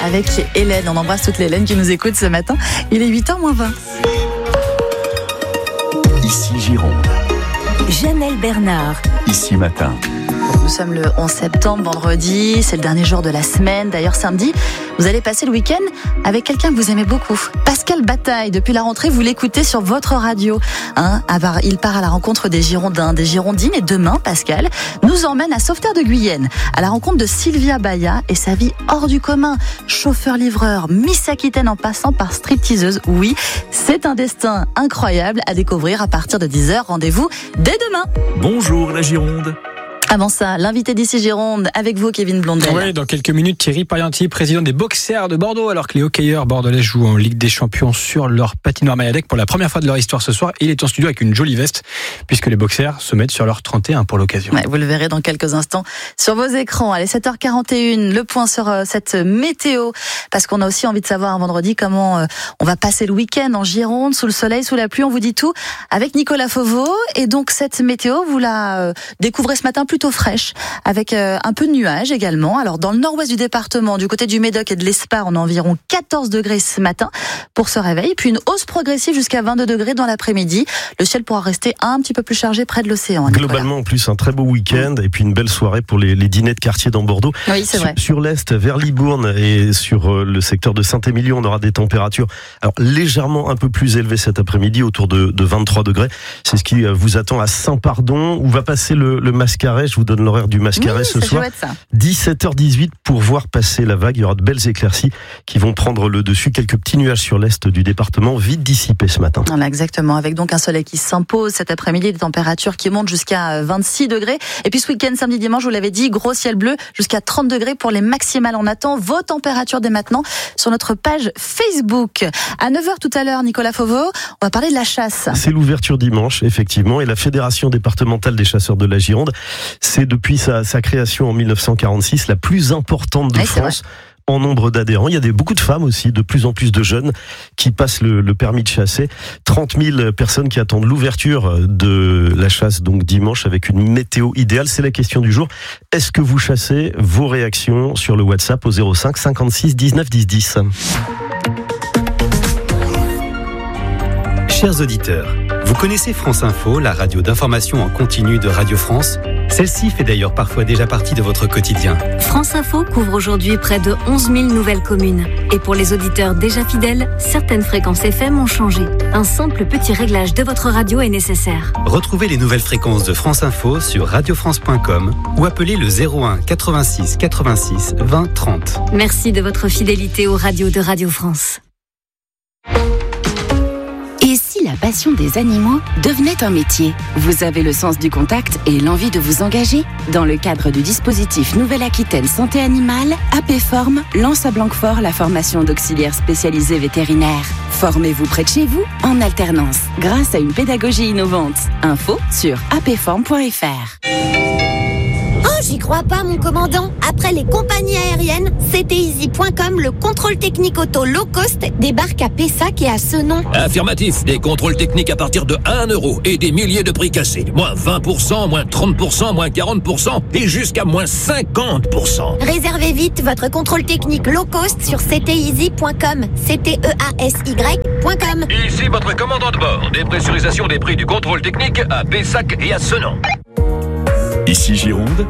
avec Hélène. On embrasse toutes les Hélènes qui nous écoutent ce matin. Il est 8h-20. Ici Gironde. Janelle Bernard. Ici Matin. Nous sommes le 11 septembre, vendredi, c'est le dernier jour de la semaine. D'ailleurs, samedi, vous allez passer le week-end avec quelqu'un que vous aimez beaucoup. Pascal Bataille, depuis la rentrée, vous l'écoutez sur votre radio. Il part à la rencontre des Girondins, des Girondines. Et demain, Pascal nous emmène à Sauveterre de Guyenne, à la rencontre de Sylvia Baya et sa vie hors du commun. Chauffeur-livreur, Miss Aquitaine en passant par stripteaseuse. Oui, c'est un destin incroyable à découvrir à partir de 10h. Rendez-vous dès demain. Bonjour la Gironde. Avant ça, l'invité d'ici Gironde, avec vous, Kevin Blondel. Oui, dans quelques minutes, Thierry Parienti, président des Boxers de Bordeaux, alors que les hockeyeurs bordelais jouent en Ligue des Champions sur leur patinoire Mayadec pour la première fois de leur histoire ce soir. Il est en studio avec une jolie veste, puisque les Boxers se mettent sur leur 31 pour l'occasion. Ouais, vous le verrez dans quelques instants sur vos écrans. Allez, 7h41, le point sur cette météo, parce qu'on a aussi envie de savoir un vendredi comment on va passer le week-end en Gironde, sous le soleil, sous la pluie. On vous dit tout avec Nicolas Fauveau. Et donc, cette météo, vous la découvrez ce matin plutôt fraîche, avec un peu de nuages également. Alors dans le nord-ouest du département, du côté du Médoc et de l'Espar, on a environ 14 degrés ce matin pour ce réveil, puis une hausse progressive jusqu'à 22 degrés dans l'après-midi. Le ciel pourra rester un petit peu plus chargé près de l'océan. Globalement, en plus, un très beau week-end et puis une belle soirée pour les dîners de quartier dans Bordeaux. Oui, c'est vrai. Sur l'est, vers Libourne et sur le secteur de Saint-Émilion, on aura des températures légèrement un peu plus élevées cet après-midi, autour de 23 degrés. C'est ce qui vous attend à Saint-Pardon, où va passer le Mascaret. Je vous donne l'horaire du Mascaret ce soir. 17h18 pour voir passer la vague. Il y aura de belles éclaircies qui vont prendre le dessus. Quelques petits nuages sur l'est du département, vite dissipés ce matin. Voilà, exactement. Avec donc un soleil qui s'impose cet après-midi, des températures qui montent jusqu'à 26 degrés. Et puis ce week-end, samedi, dimanche, je vous l'avais dit, gros ciel bleu jusqu'à 30 degrés pour les maximales. On attend vos températures dès maintenant sur notre page Facebook. À 9h tout à l'heure, Nicolas Fauveau, on va parler de la chasse. C'est l'ouverture dimanche, effectivement, et la Fédération départementale des chasseurs de la Gironde, c'est depuis sa création en 1946 la plus importante de France en nombre d'adhérents. Il y a beaucoup de femmes aussi, de plus en plus de jeunes qui passent le permis de chasser. 30 000 personnes qui attendent l'ouverture de la chasse donc dimanche avec une météo idéale. C'est la question du jour. Est-ce que vous chassez? Vos réactions sur le WhatsApp au 05 56 19 10 10. Chers auditeurs, vous connaissez France Info, la radio d'information en continu de Radio France? Celle-ci fait d'ailleurs parfois déjà partie de votre quotidien. France Info couvre aujourd'hui près de 11 000 nouvelles communes. Et pour les auditeurs déjà fidèles, certaines fréquences FM ont changé. Un simple petit réglage de votre radio est nécessaire. Retrouvez les nouvelles fréquences de France Info sur radiofrance.com ou appelez le 01 86 86 20 30. Merci de votre fidélité aux radios de Radio France. Et si la passion des animaux devenait un métier? Vous avez le sens du contact et l'envie de vous engager? Dans le cadre du dispositif Nouvelle-Aquitaine Santé Animale, APForm lance à Blanquefort la formation d'auxiliaires spécialisés vétérinaires. Formez-vous près de chez vous en alternance, grâce à une pédagogie innovante. Info sur apform.fr. J'y crois pas, mon commandant. Après les compagnies aériennes, CTeasy.com, le contrôle technique auto low cost, débarque à Pessac et à Senon. Affirmatif, des contrôles techniques à partir de 1 euro et des milliers de prix cassés. Moins 20%, moins 30%, moins 40% et jusqu'à moins 50%. Réservez vite votre contrôle technique low cost sur CTeasy.com. CTEASY.com. Ici votre commandant de bord. Dépressurisation des prix du contrôle technique à Pessac et à Senon. Ici Gironde.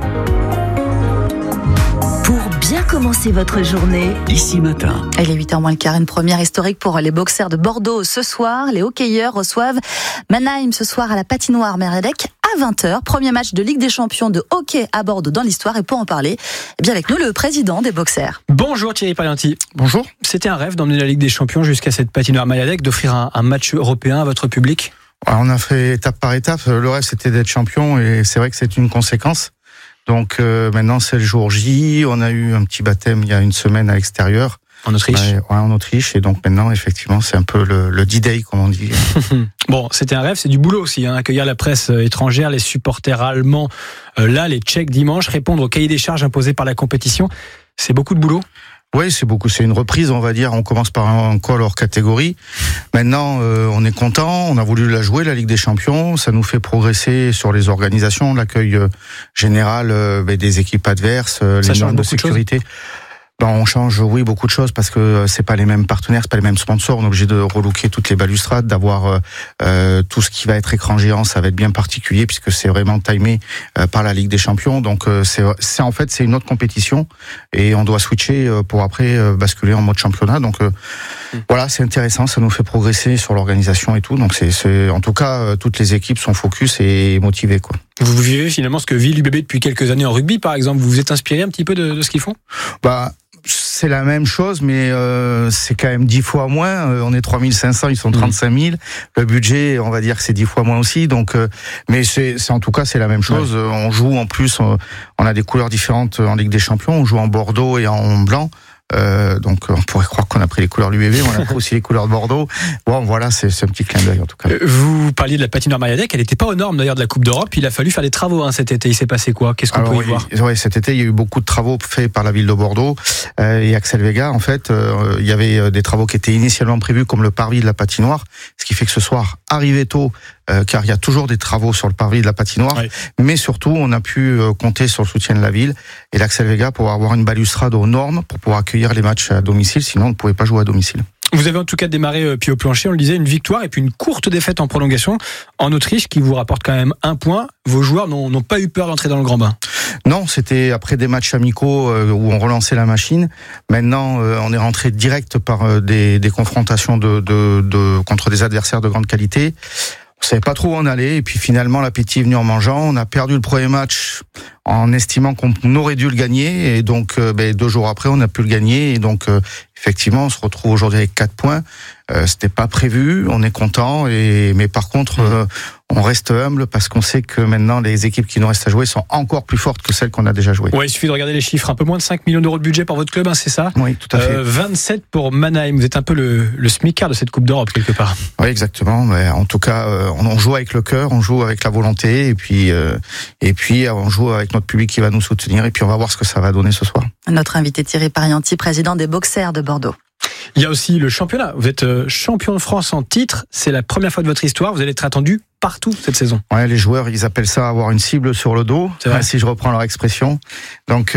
Pour bien commencer votre journée, Ici Matin. Il est 8h moins le quart, une première historique pour les Boxers de Bordeaux ce soir. Les hockeyeurs reçoivent Mannheim ce soir à la patinoire Mayadec à 20h. Premier match de Ligue des Champions de hockey à Bordeaux dans l'histoire. Et pour en parler, avec nous le président des Boxers. Bonjour Thierry Parienti. Bonjour. C'était un rêve d'emmener la Ligue des Champions jusqu'à cette patinoire Mayadec, d'offrir un match européen à votre public? Alors, on a fait étape par étape. Le rêve, c'était d'être champion et c'est vrai que c'est une conséquence. Donc maintenant, c'est le jour J. On a eu un petit baptême il y a une semaine à l'extérieur. En Autriche. En Autriche. Et donc maintenant, effectivement, c'est un peu le D-Day, comme on dit. Bon, c'était un rêve, c'est du boulot aussi. Accueillir la presse étrangère, les supporters allemands, les Tchèques dimanche, répondre au cahier des charges imposé par la compétition. C'est beaucoup de boulot? Oui, c'est beaucoup. C'est une reprise, on va dire. On commence par un call hors catégorie. Maintenant, on est content. On a voulu la jouer, la Ligue des Champions. Ça nous fait progresser sur les organisations, l'accueil général des équipes adverses, les normes de sécurité. On change, oui, beaucoup de choses parce que c'est pas les mêmes partenaires, c'est pas les mêmes sponsors. On est obligé de relooker toutes les balustrades, d'avoir tout ce qui va être écran géant, ça va être bien particulier puisque c'est vraiment timé par la Ligue des Champions. Donc c'est en fait c'est une autre compétition et on doit switcher pour après basculer en mode championnat. Donc voilà, c'est intéressant, ça nous fait progresser sur l'organisation et tout. Donc c'est en tout cas toutes les équipes sont focus et motivées, quoi. Vous vivez finalement ce que vit l'UBB depuis quelques années en rugby, par exemple. Vous vous êtes inspiré un petit peu de ce qu'ils font ? C'est la même chose, mais c'est quand même 10 fois moins. On est 3500, ils sont 35 000. Le budget, on va dire que c'est 10 fois moins aussi. Donc, mais c'est en tout cas, c'est la même chose. Ouais. On joue en plus, on a des couleurs différentes en Ligue des Champions. On joue en Bordeaux et en blanc. Donc on pourrait croire qu'on a pris les couleurs de l'UBB, mais on a pris aussi les couleurs de Bordeaux. Bon, voilà, c'est un petit clin d'œil en tout cas. Vous parliez de la patinoire Mariadec, elle n'était pas aux normes d'ailleurs de la Coupe d'Europe. Il a fallu faire des travaux cet été. Il s'est passé quoi ? Qu'est-ce qu'on peut y voir ? Ouais, cet été, il y a eu beaucoup de travaux faits par la ville de Bordeaux et Axel Vega. En fait, il y avait des travaux qui étaient initialement prévus comme le parvis de la patinoire, ce qui fait que ce soir, arrivé tôt, car il y a toujours des travaux sur le parvis de la patinoire, oui. Mais surtout on a pu compter sur le soutien de la ville et l'Axel Vega pour avoir une balustrade aux normes pour pouvoir accueillir les matchs à domicile, sinon on ne pouvait pas jouer à domicile. Vous avez en tout cas démarré pied au plancher, on le disait, une victoire et puis une courte défaite en prolongation en Autriche qui vous rapporte quand même 1 point. Vos joueurs n'ont pas eu peur d'entrer dans le grand bain. Non, c'était après des matchs amicaux où on relançait la machine. Maintenant, on est rentré direct par des confrontations contre des adversaires de grande qualité. On savait pas trop où on allait et puis finalement l'appétit est venu en mangeant. On a perdu le premier match en estimant qu'on aurait dû le gagner et donc 2 jours après on a pu le gagner et donc effectivement on se retrouve aujourd'hui avec 4 points. C'était pas prévu, on est content mais par contre on reste humble parce qu'on sait que maintenant les équipes qui nous restent à jouer sont encore plus fortes que celles qu'on a déjà jouées. Ouais, il suffit de regarder les chiffres, un peu moins de 5 millions d'euros de budget pour votre club, c'est ça ? Oui, tout à fait. 27 pour Mannheim, vous êtes un peu le smicard de cette Coupe d'Europe quelque part. Oui, exactement, mais en tout cas on joue avec le cœur, on joue avec la volonté et puis on joue avec notre public qui va nous soutenir et puis on va voir ce que ça va donner ce soir. Notre invité Thierry Parianti, président des Boxers de Bordeaux. Il y a aussi le championnat. Vous êtes champion de France en titre. C'est la première fois de votre histoire. Vous allez être attendu partout cette saison. Ouais, les joueurs, ils appellent ça avoir une cible sur le dos, si je reprends leur expression. Donc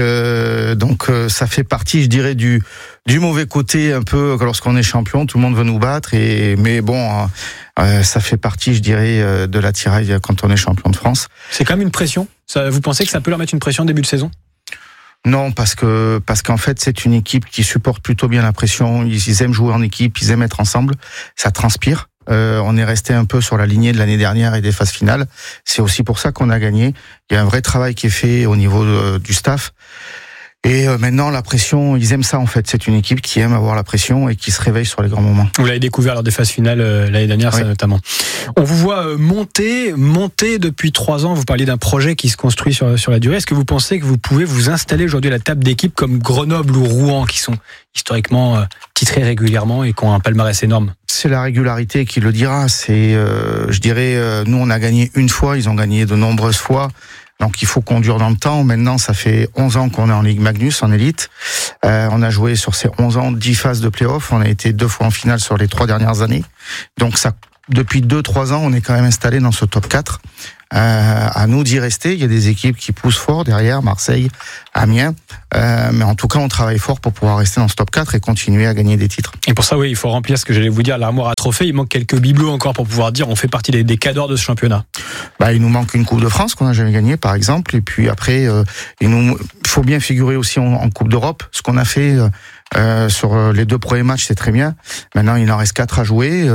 ça fait partie, je dirais, du mauvais côté un peu lorsqu'on est champion. Tout le monde veut nous battre. Mais bon, ça fait partie, je dirais, de l'attirail quand on est champion de France. C'est quand même une pression. Vous pensez que ça peut leur mettre une pression au début de saison ? Non, parce qu'en fait, c'est une équipe qui supporte plutôt bien la pression. Ils aiment jouer en équipe, ils aiment être ensemble. Ça transpire. On est resté un peu sur la lignée de l'année dernière et des phases finales. C'est aussi pour ça qu'on a gagné. Il y a un vrai travail qui est fait au niveau du staff. Et maintenant, la pression, ils aiment ça en fait. C'est une équipe qui aime avoir la pression et qui se réveille sur les grands moments. Vous l'avez découvert lors des phases finales l'année dernière, oui. Ça notamment. On vous voit monter depuis 3 ans. Vous parliez d'un projet qui se construit sur la durée. Est-ce que vous pensez que vous pouvez vous installer aujourd'hui à la table d'équipes comme Grenoble ou Rouen, qui sont historiquement titrés régulièrement et qui ont un palmarès énorme ? C'est la régularité qui le dira. C'est, je dirais, nous on a gagné une fois, ils ont gagné de nombreuses fois. Donc il faut qu'on dure dans le temps. Maintenant, ça fait 11 ans qu'on est en Ligue Magnus, en élite. On a joué sur ces 11 ans 10 phases de play-off. On a été 2 fois en finale sur les 3 dernières années. Donc ça, depuis 2-3 ans, on est quand même installé dans ce top 4. À nous d'y rester. Il y a des équipes qui poussent fort derrière, Marseille, Amiens. Mais en tout cas, on travaille fort pour pouvoir rester dans ce top 4 et continuer à gagner des titres. Et pour ça, oui, il faut remplir ce que j'allais vous dire, l'armoire à trophées. Il manque quelques bibelots encore pour pouvoir dire on fait partie des cadors de ce championnat. Il nous manque une Coupe de France qu'on n'a jamais gagnée, par exemple. Et puis après, il faut bien figurer aussi en Coupe d'Europe. Ce qu'on a fait sur les 2 premiers matchs, c'est très bien. Maintenant, il en reste 4 à jouer.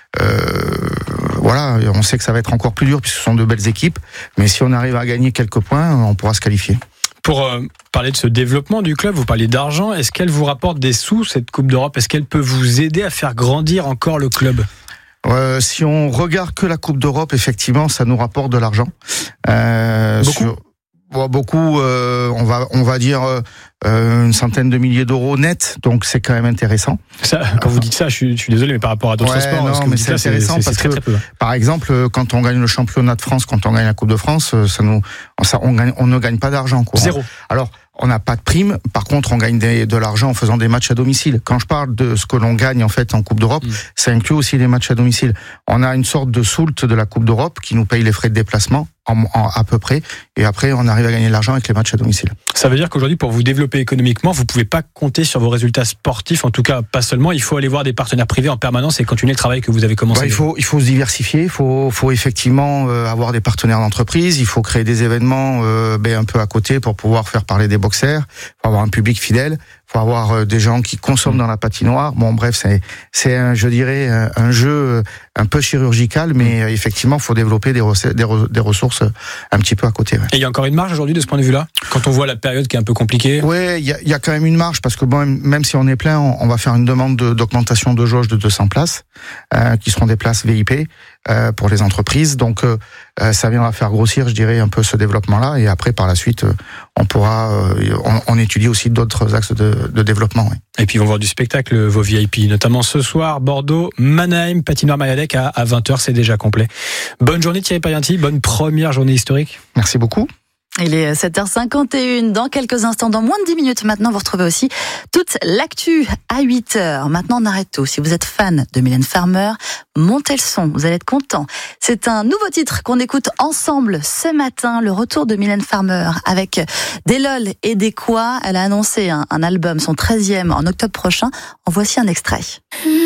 Voilà, on sait que ça va être encore plus dur puisque ce sont de belles équipes. Mais si on arrive à gagner quelques points, on pourra se qualifier. Pour parler de ce développement du club, vous parlez d'argent. Est-ce qu'elle vous rapporte des sous, cette Coupe d'Europe ? Est-ce qu'elle peut vous aider à faire grandir encore le club ? Si on regarde que la Coupe d'Europe, effectivement, ça nous rapporte de l'argent. Beaucoup, on va dire une centaine de milliers d'euros net, donc c'est quand même intéressant. Ça, quand vous dites ça, je suis désolé, mais par rapport à d'autres sports, non, mais c'est intéressant parce que, par exemple, quand on gagne le championnat de France, quand on gagne la Coupe de France, on ne gagne pas d'argent, quoi. 0. Alors, on n'a pas de prime. Par contre, on gagne de l'argent en faisant des matchs à domicile. Quand je parle de ce que l'on gagne en fait en Coupe d'Europe, ça inclut aussi les matchs à domicile. On a une sorte de soult de la Coupe d'Europe qui nous paye les frais de déplacement à peu près. Et après, on arrive à gagner de l'argent avec les matchs à domicile. Ça veut dire qu'aujourd'hui, pour vous développer économiquement, vous pouvez pas compter sur vos résultats sportifs, en tout cas pas seulement. Il faut aller voir des partenaires privés en permanence et continuer le travail que vous avez commencé. Il faut se diversifier. Il faut effectivement avoir des partenaires d'entreprise. Il faut créer des événements un peu à côté pour pouvoir faire parler des boxers. Il faut avoir un public fidèle. Il faut avoir des gens qui consomment dans la patinoire. Bon, bref, c'est un jeu un peu chirurgical, mais effectivement, il faut développer des ressources un petit peu à côté. Ouais. Et il y a encore une marge aujourd'hui de ce point de vue-là, quand on voit la période qui est un peu compliquée. Oui, il y a quand même une marge, parce que bon, même si on est plein, on va faire une demande d'augmentation de jauge de 200 places, qui seront des places VIP pour les entreprises. Donc, ça viendra faire grossir, je dirais, un peu ce développement-là. Et après, par la suite, on pourra, on étudie aussi d'autres axes de développement. Oui. Et puis, ils vont voir du spectacle, vos VIP, notamment ce soir, Bordeaux, Mannheim, patinoire Mayadec à 20h, c'est déjà complet. Bonne journée Thierry Parianti, bonne première journée historique. Merci beaucoup. Il est 7h51. Dans quelques instants, dans moins de 10 minutes maintenant, vous retrouvez aussi toute l'actu à 8h. Maintenant, on arrête tout. Si vous êtes fan de Mylène Farmer, montez le son. Vous allez être content. C'est un nouveau titre qu'on écoute ensemble ce matin. Le retour de Mylène Farmer avec des lol et des quoi. Elle a annoncé un album, son 13e, en octobre prochain. En voici un extrait.